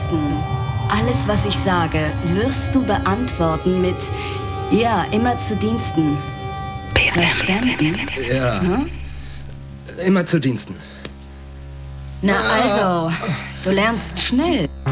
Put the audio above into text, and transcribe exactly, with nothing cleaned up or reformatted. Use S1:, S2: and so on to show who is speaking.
S1: Diensten. Alles, was ich sage, wirst du beantworten mit ja, immer zu Diensten. Verstanden?
S2: Ja. Hm? Immer zu Diensten.
S1: Na also, du lernst schnell.